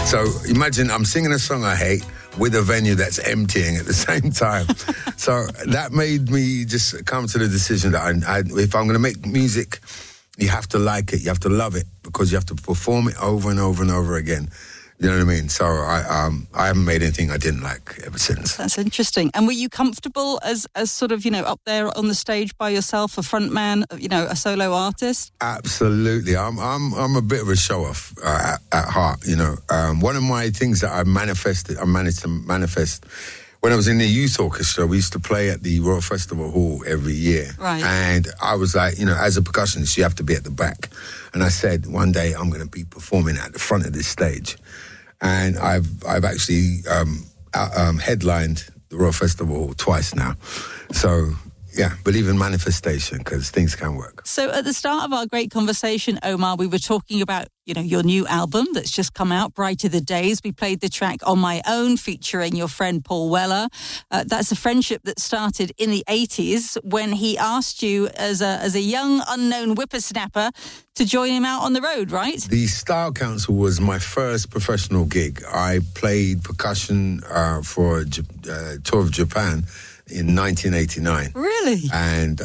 So imagine I'm singing a song I hate with a venue that's emptying at the same time. So that made me just come to the decision that if I'm going to make music, you have to like it, you have to love it, because you have to perform it over and over and over again. You know what I mean? So I haven't made anything I didn't like ever since. That's interesting. And were you comfortable as sort of, up there on the stage by yourself, a front man, a solo artist? Absolutely. I'm a bit of a show-off at heart, One of my things that I managed to manifest, when I was in the youth orchestra, we used to play at the Royal Festival Hall every year. Right. And I was like, as a percussionist, you have to be at the back. And I said, one day I'm going to be performing at the front of this stage. And I've actually headlined the Royal Festival Hall twice now. So, yeah, believe in manifestation, because things can work. So at the start of our great conversation, Omar, we were talking about, your new album that's just come out, Brighter the Days. We played the track On My Own featuring your friend Paul Weller. That's a friendship that started in the 80s when he asked you as a young, unknown whippersnapper to join him out on the road, right? The Style Council was my first professional gig. I played percussion for a tour of Japan in 1989. Really? And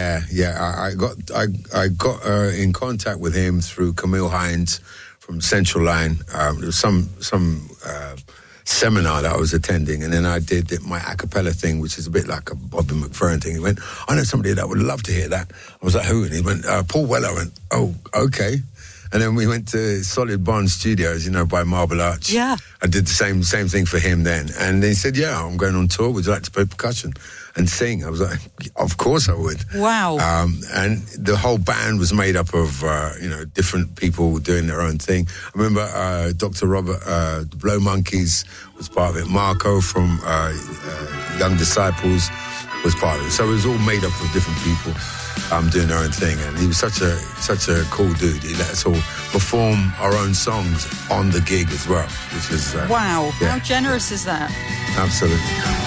I got in contact with him through Camille Hines from Central Line. There was some seminar that I was attending, and then I did my a cappella thing, which is a bit like a Bobby McFerrin thing. He went, I know somebody that would love to hear that. I was like, who? And he went, Paul Weller. I went, oh, okay. And then we went to Solid Bond Studios, by Marble Arch. Yeah. I did the same thing for him then. And he said, yeah, I'm going on tour. Would you like to play percussion and sing? I was like, of course I would. Wow. And the whole band was made up of, different people doing their own thing. I remember Dr. Robert, the Blow Monkeys was part of it. Marco from Young Disciples was part of it. So it was all made up of different people. Doing their own thing, and he was such a cool dude. He let us all perform our own songs on the gig as well, which was wow. Yeah. How generous is that? Absolutely.